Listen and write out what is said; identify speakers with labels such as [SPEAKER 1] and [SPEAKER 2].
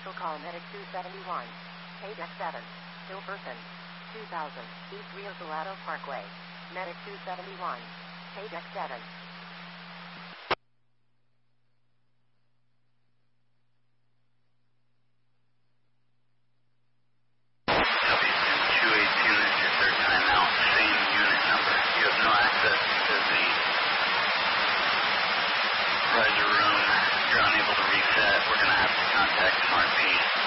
[SPEAKER 1] Special call Medic 271. Page X7. Hilperson. 2000. East Rio Salado Parkway. Medic 271. Page X7.
[SPEAKER 2] Riser room, you're unable to reset. We're going to have to contact MRP.